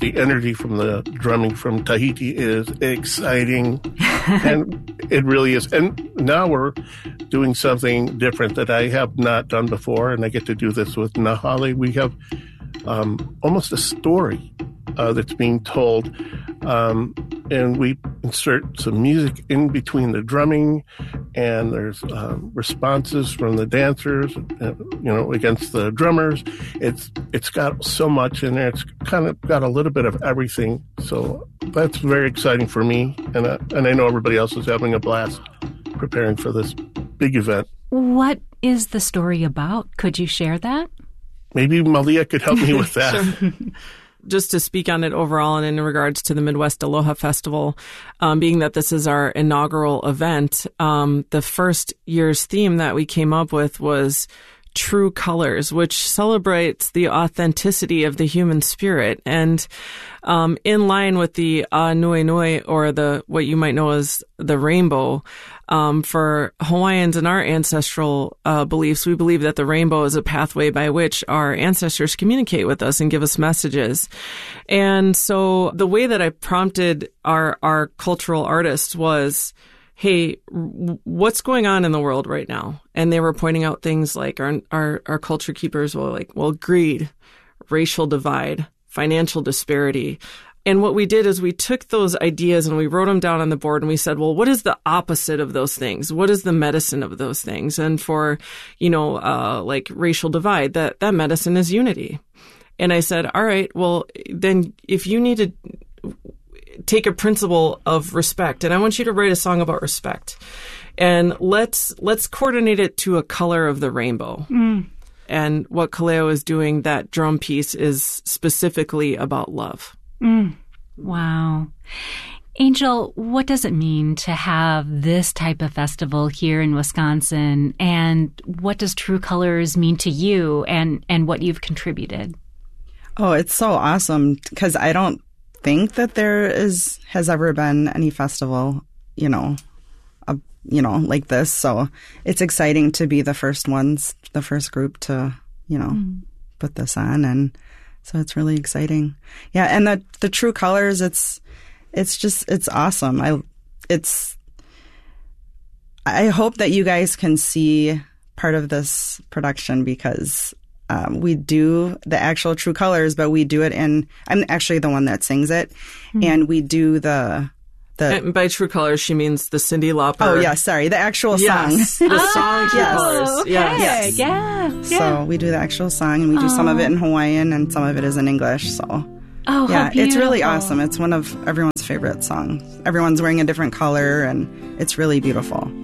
the energy from the drumming from Tahiti is exciting. And it really is. And now we're doing something different that I have not done before, and I get to do this with Nahale. We have almost a story that's being told, and we insert some music in between the drumming, and there's responses from the dancers, against the drummers. It's got so much in there. It's kind of got a little bit of everything. So that's very exciting for me, and I know everybody else is having a blast preparing for this big event. What is the story about? Could you share that? Maybe Malia could help me with that. Sure. Just to speak on it overall and in regards to the Midwest Aloha Festival, being that this is our inaugural event, the first year's theme that we came up with was True Colors, which celebrates the authenticity of the human spirit. And in line with the Nui Nui, or what you might know as the rainbow, for Hawaiians and our ancestral beliefs, we believe that the rainbow is a pathway by which our ancestors communicate with us and give us messages. And so the way that I prompted our cultural artists was, hey, what's going on in the world right now? And they were pointing out things like our culture keepers were like, well, greed, racial divide, financial disparity. And what we did is we took those ideas and we wrote them down on the board, and we said, well, what is the opposite of those things? What is the medicine of those things? And for, like racial divide, that medicine is unity. And I said, all right, well, then if you need to take a principle of respect, and I want you to write a song about respect, and let's coordinate it to a color of the rainbow. And what Kaleo is doing, that drum piece, is specifically about love. Wow. Angel, what does it mean to have this type of festival here in Wisconsin? And what does True Colors mean to you and what you've contributed? Oh, it's so awesome, because I don't think that there has ever been any festival, like this. So it's exciting to be the first group to, put this on. And so it's really exciting. Yeah. And the True Colors, it's awesome. I hope that you guys can see part of this production, because we do the actual True Colors, but we do it I'm actually the one that sings it. And we do and by True Colors, she means the Cyndi Lauper. Oh, yeah, sorry. The actual song. The song True Colors. Okay. Yes. Yeah. So we do the actual song, and we do some of it in Hawaiian and some of it is in English. So how it's really awesome. It's one of everyone's favorite songs. Everyone's wearing a different color, and it's really beautiful.